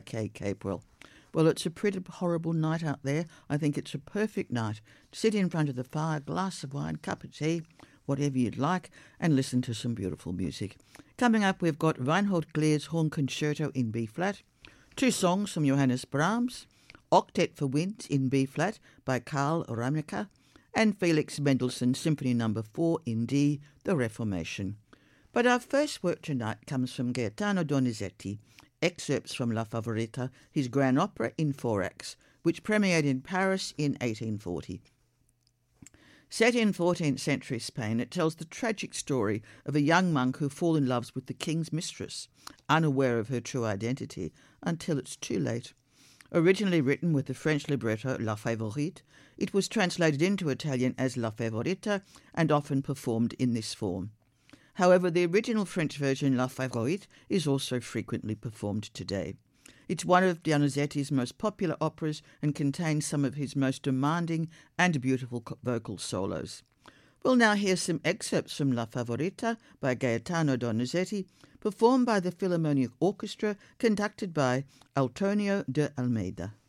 Kay Capewell. Well, it's a pretty horrible night out there. I think it's a perfect night to sit in front of the fire, glass of wine, cup of tea, whatever you'd like, and listen to some beautiful music. Coming up, we've got Reinhold Glier's Horn Concerto in B-flat, 2 songs from Johannes Brahms, Octet for Wind in B-flat by Karl Ramnecker, and Felix Mendelssohn's Symphony No. 4 in D, The Reformation. But our first work tonight comes from Gaetano Donizetti, excerpts from La Favorita, his grand opera in 4 acts, which premiered in Paris in 1840. Set in 14th century Spain, it tells the tragic story of a young monk who falls in love with the king's mistress, unaware of her true identity, until it's too late. Originally written with the French libretto La Favorite, it was translated into Italian as La Favorita and often performed in this form. However, the original French version, La Favorite, is also frequently performed today. It's one of Donizetti's most popular operas and contains some of his most demanding and beautiful vocal solos. We'll now hear some excerpts from La Favorita by Gaetano Donizetti, performed by the Philharmonic Orchestra, conducted by Antonio de Almeida.